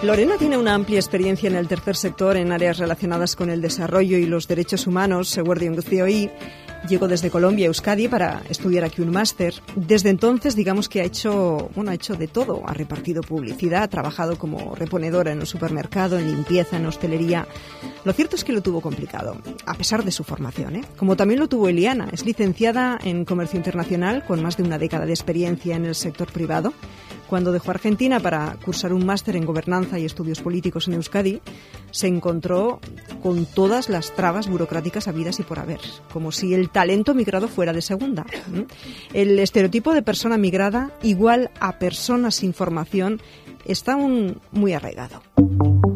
Lorena tiene una amplia experiencia en el tercer sector en áreas relacionadas con el desarrollo y los derechos humanos, eguerdion guztioi. Llegó desde Colombia a Euskadi para estudiar aquí un máster. Desde entonces, digamos que ha hecho de todo. Ha repartido publicidad, ha trabajado como reponedora en un supermercado, en limpieza, en hostelería. Lo cierto es que lo tuvo complicado, a pesar de su formación, ¿eh? Como también lo tuvo Eliana. Es licenciada en Comercio Internacional, con más de una década de experiencia en el sector privado. Cuando dejó Argentina para cursar un máster en Gobernanza y Estudios Políticos en Euskadi, se encontró con todas las trabas burocráticas habidas y por haber, como si el talento migrado fuera de segunda. El estereotipo de persona migrada igual a persona sin formación está aún muy arraigado.